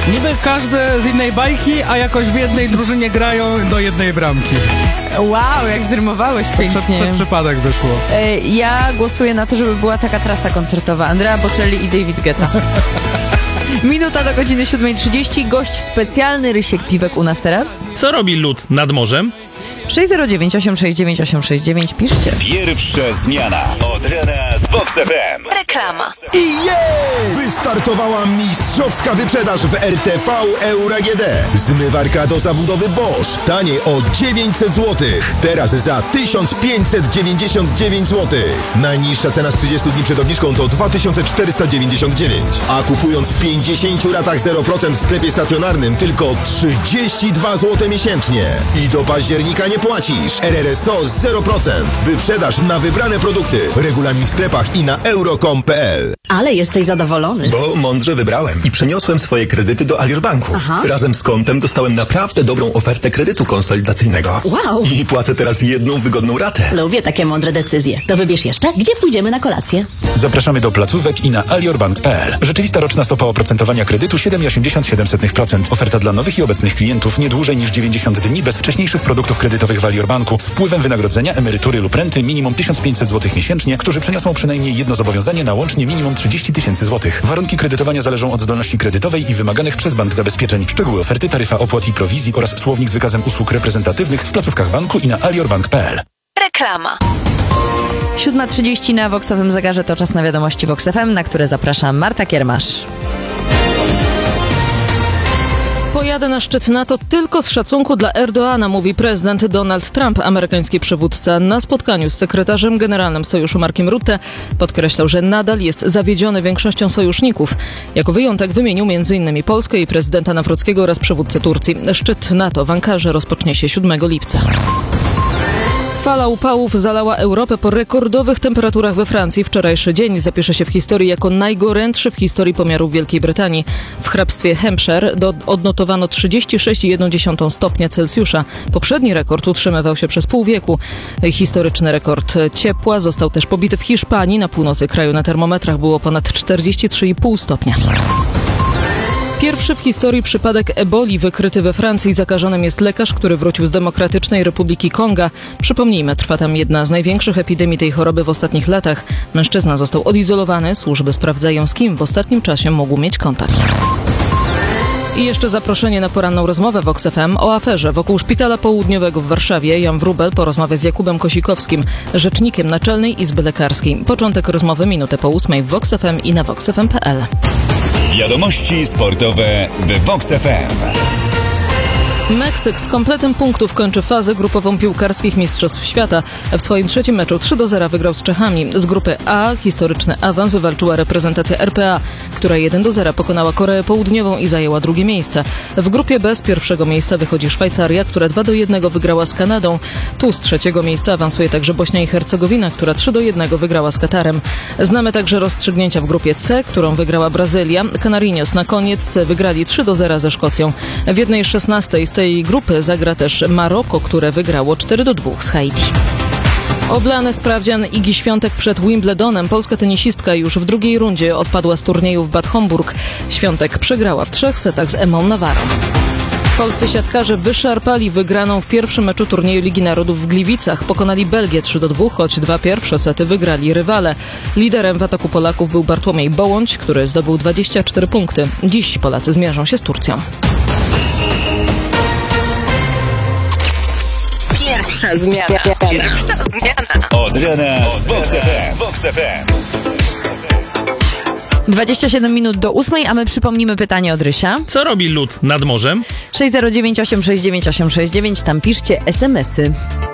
Niby każde z innej bajki, a jakoś w jednej drużynie grają do jednej bramki. Wow, jak zrymowałeś pięknie. Przez przypadek wyszło. Ja głosuję na to, żeby była taka trasa koncertowa. Andrea Bocelli i David Guetta. Minuta do godziny 7:30. Gość specjalny, Rysiek Piwek u nas teraz. Co robi lód nad morzem? 609 869 869. Piszcie. Pierwsza zmiana od rana z Vox FM. Reklama. I wystartowała mistrzowska wyprzedaż w RTV Euro AGD. Zmywarka do zabudowy Bosch. Taniej o 900 zł. Teraz za 1599 zł. Najniższa cena z 30 dni przed obniżką to 2499. A kupując w 50 ratach 0% w sklepie stacjonarnym tylko 32 zł miesięcznie. I do października nie płacisz. RRSO 0%. Wyprzedaż na wybrane produkty. Regulamin w sklepach i na euro.com.pl. Ale jesteś zadowolony. Bo mądrze wybrałem i przeniosłem swoje kredyty do Alior Banku. Aha. Razem z kontem dostałem naprawdę dobrą ofertę kredytu konsolidacyjnego. Wow. I płacę teraz jedną wygodną ratę. Lubię takie mądre decyzje. To wybierz jeszcze, gdzie pójdziemy na kolację. Zapraszamy do placówek i na aliorbank.pl. Rzeczywista roczna stopa oprocentowania kredytu 7,87%. Oferta dla nowych i obecnych klientów nie dłużej niż 90 dni bez wcześniejszych produktów kredytowych w Alior Banku z wpływem wynagrodzenia, emerytury lub renty minimum 1500 zł miesięcznie, którzy przeniosą przynajmniej jedno zobowiązanie na łącznie minimum 30 tysięcy złotych. Warunki kredytowania zależą od zdolności kredytowej i wymaganych przez bank zabezpieczeń. Szczegóły oferty, taryfa opłat i prowizji oraz słownik z wykazem usług reprezentatywnych w placówkach banku i na aliorbank.pl. Reklama. 7:30 na Voxowym zegarze to czas na wiadomości Vox FM, na które zapraszam Marta Kiermasz. Pojadę na szczyt NATO tylko z szacunku dla Erdoana, mówi prezydent Donald Trump. Amerykański przywódca na spotkaniu z sekretarzem generalnym sojuszu Markiem Rutte podkreślał, że nadal jest zawiedziony większością sojuszników. Jako wyjątek wymienił m.in. Polskę i prezydenta Nawrockiego oraz przywódcę Turcji. Szczyt NATO w Ankarze rozpocznie się 7 lipca. Fala upałów zalała Europę po rekordowych temperaturach we Francji. Wczorajszy dzień zapisze się w historii jako najgorętszy w historii pomiarów Wielkiej Brytanii. W hrabstwie Hampshire odnotowano 36,1 stopnia Celsjusza. Poprzedni rekord utrzymywał się przez pół wieku. Historyczny rekord ciepła został też pobity w Hiszpanii. Na północy kraju na termometrach było ponad 43,5 stopnia. Pierwszy w historii przypadek eboli wykryty we Francji. Zakażonym jest lekarz, który wrócił z Demokratycznej Republiki Konga. Przypomnijmy, trwa tam jedna z największych epidemii tej choroby w ostatnich latach. Mężczyzna został odizolowany. Służby sprawdzają, z kim w ostatnim czasie mógł mieć kontakt. I jeszcze zaproszenie na poranną rozmowę Vox FM o aferze wokół Szpitala Południowego w Warszawie. Jan Wróbel porozmawia z Jakubem Kosikowskim, rzecznikiem Naczelnej Izby Lekarskiej. Początek rozmowy minutę po 8 w Vox FM i na voxfm.pl. Wiadomości sportowe w Vox FM. Meksyk z kompletem punktów kończy fazę grupową piłkarskich Mistrzostw Świata. W swoim trzecim meczu 3-0 wygrał z Czechami. Z grupy A historyczny awans wywalczyła reprezentacja RPA, która 1-0 pokonała Koreę Południową i zajęła drugie miejsce. W grupie B z pierwszego miejsca wychodzi Szwajcaria, która 2-1 wygrała z Kanadą. Tu z trzeciego miejsca awansuje także Bośnia i Hercegowina, która 3-1 wygrała z Katarem. Znamy także rozstrzygnięcia w grupie C, którą wygrała Brazylia. Canarinos na koniec wygrali 3-0 ze Szkocją. W 1/16 z tej grupy zagra też Maroko, które wygrało 4-2 z Haiti. Oblany sprawdzian Igi Świątek przed Wimbledonem. Polska tenisistka już w drugiej rundzie odpadła z turnieju w Bad Homburg. Świątek przegrała w 3 setach z Emmą Navarro. Polscy siatkarze wyszarpali wygraną w pierwszym meczu turnieju Ligi Narodów w Gliwicach. Pokonali Belgię 3-2, choć 2 pierwsze sety wygrali rywale. Liderem w ataku Polaków był Bartłomiej Bołądź, który zdobył 24 punkty. Dziś Polacy zmierzą się z Turcją. Pierwsza zmiana. Od rana z Vox FM. 27 minut do 8, a my przypomnimy pytanie od Rysia. Co robi lód nad morzem? 609 869 869, tam piszcie SMS-y.